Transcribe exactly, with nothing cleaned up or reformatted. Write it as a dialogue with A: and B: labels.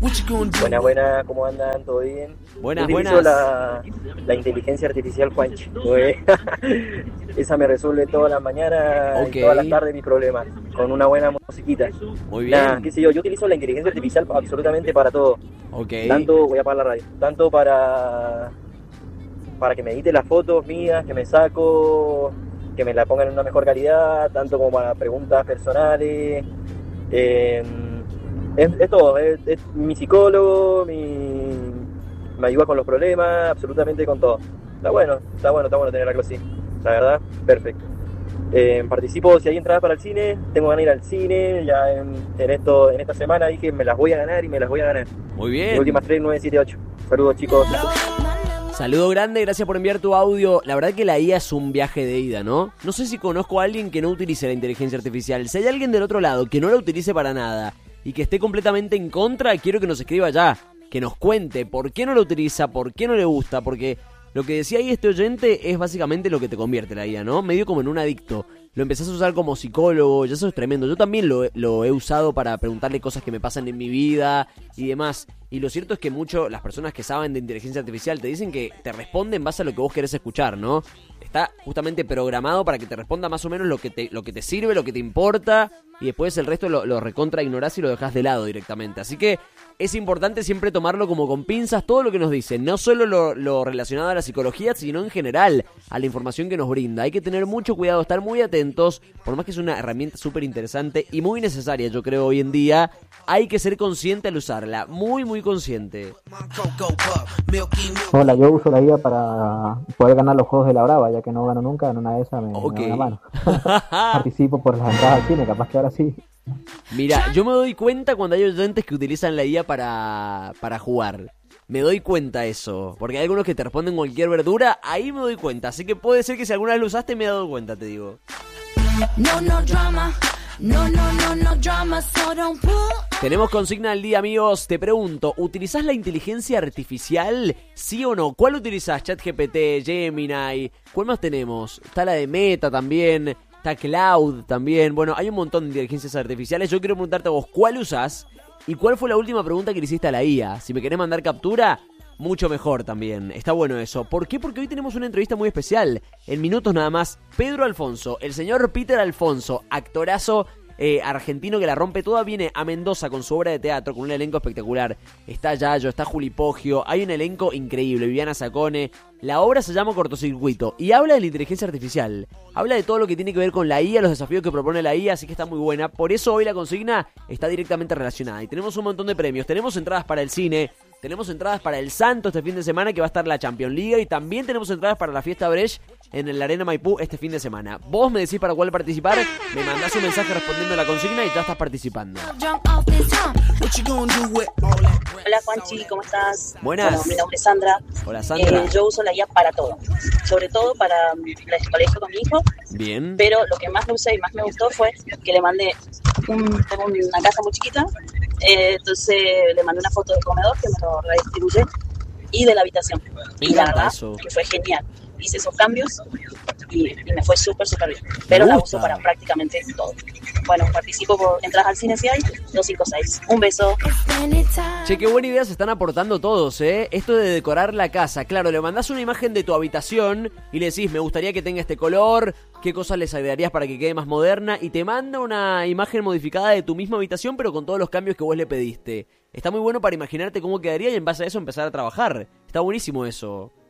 A: Buenas, buenas, ¿cómo andan? ¿Todo bien?
B: Buenas,
A: Utilizo
B: buenas.
A: La, la inteligencia artificial Juanchi. Esa me resuelve todas las mañanas
B: Ok.
A: y todas las tardes mis problemas, con una buena musiquita.
B: Muy bien.
A: Nada, qué sé yo, yo utilizo la inteligencia artificial absolutamente para todo.
B: Ok.
A: Tanto, voy a apagar la radio, tanto para, para que me edite las fotos mías, que me saco, que me la pongan en una mejor calidad, tanto como para preguntas personales. Eh, es, es todo, es, es mi psicólogo, mi, me ayuda con los problemas, absolutamente con todo. Está bueno, está bueno, está bueno tener algo así. La verdad, perfecto. Eh, participo, si hay entradas para el cine, tengo ganas de ir al cine, ya en, en, esto, en esta semana dije me las voy a ganar y me las voy a ganar.
B: Muy
A: Mis
B: bien.
A: últimas tres, nueve, siete, ocho. Saludos chicos.
B: Saludo grande, gracias por enviar tu audio. La verdad que la I A es un viaje de ida, ¿no? No sé si conozco a alguien que no utilice la inteligencia artificial. Si hay alguien del otro lado que no la utilice para nada y que esté completamente en contra, quiero que nos escriba ya, que nos cuente por qué no la utiliza, por qué no le gusta, porque lo que decía ahí este oyente es básicamente lo que te convierte la I A, ¿no? Medio como en un adicto. Lo empezás a usar como psicólogo, ya eso es tremendo. Yo también lo, lo he usado para preguntarle cosas que me pasan en mi vida y demás. Y lo cierto es que mucho las personas que saben de inteligencia artificial te dicen que te responde en base a lo que vos querés escuchar, ¿no? Está justamente programado para que te responda más o menos lo que te, lo que te sirve, lo que te importa, y después el resto lo, lo recontra ignorás y lo dejás de lado directamente. Así que es importante siempre tomarlo como con pinzas todo lo que nos dice, no solo lo, lo relacionado a la psicología, sino en general a la información que nos brinda. Hay que tener mucho cuidado, estar muy atentos, por más que es una herramienta súper interesante y muy necesaria, yo creo, hoy en día, hay que ser consciente al usarla, muy, muy consciente.
C: Hola, yo uso la I A para poder ganar los juegos de la Brava, ya que no gano nunca, en una de esas me,
B: Ok.
C: me da la mano. Participo por las entradas al cine, capaz que ahora sí.
B: Mira, yo me doy cuenta cuando hay oyentes que utilizan la I A para, para jugar. Me doy cuenta eso, porque hay algunos que te responden cualquier verdura, ahí me doy cuenta. Así que puede ser que si alguna vez lo usaste me he dado cuenta, te digo.
D: No, no drama. No, no, no, no drama, so don't pull.
B: Tenemos consigna del día, amigos. Te pregunto, ¿utilizás la inteligencia artificial? ¿Sí o no? ¿Cuál utilizás? ChatGPT, Gemini. ¿Cuál más tenemos? Está la de Meta también. Está Cloud también. Bueno, hay un montón de inteligencias artificiales. Yo quiero preguntarte a vos, ¿cuál usás? ¿Y cuál fue la última pregunta que le hiciste a la I A? Si me querés mandar captura, mucho mejor también. Está bueno eso. ¿Por qué? Porque hoy tenemos una entrevista muy especial. En minutos nada más, Pedro Alfonso, el señor Peter Alfonso, actorazo eh, argentino que la rompe toda, viene a Mendoza con su obra de teatro, con un elenco espectacular. Está Yayo, está Juli Poggio, hay un elenco increíble, Viviana Sacone. La obra se llama Cortocircuito y habla de la inteligencia artificial. Habla de todo lo que tiene que ver con la I A, los desafíos que propone la I A, así que está muy buena. Por eso hoy la consigna está directamente relacionada. Y tenemos un montón de premios. Tenemos entradas para el cine, tenemos entradas para el Santo este fin de semana, que va a estar la Champions League, y también tenemos entradas para la fiesta Brecht en el Arena Maipú este fin de semana. Vos me decís para cuál participar, me mandás un mensaje respondiendo a la consigna y ya estás participando.
D: Jump off this hump.
E: Hola Juanchi, ¿cómo estás?
B: Buenas.
E: Bueno, mi nombre es Sandra.
B: Hola, Sandra.
E: Eh, yo uso la I A para todo, sobre todo para mm, el colegio con mi hijo,
B: Bien.
E: pero lo que más lo usé y más me gustó fue que le mandé, un, tengo una casa muy chiquita, eh, entonces le mandé una foto del comedor que me lo redistribuye y de la habitación.
B: Me
E: y la
B: encanta
E: verdad
B: eso.
E: que fue genial. Hice esos cambios y, y me fue súper, súper bien. Pero
B: Me
E: la
B: gusta.
E: uso para prácticamente todo. Bueno, participo por entradas al cine si hay, dos cinco seis. Un beso.
D: Spend it time.
B: Che, qué buena idea se están aportando todos, ¿eh? Esto de decorar la casa. Claro, le mandás una imagen de tu habitación y le decís, me gustaría que tenga este color, qué cosas les agregarías para que quede más moderna, y te manda una imagen modificada de tu misma habitación, pero con todos los cambios que vos le pediste. Está muy bueno para imaginarte cómo quedaría y en base a eso empezar a trabajar. Está buenísimo eso.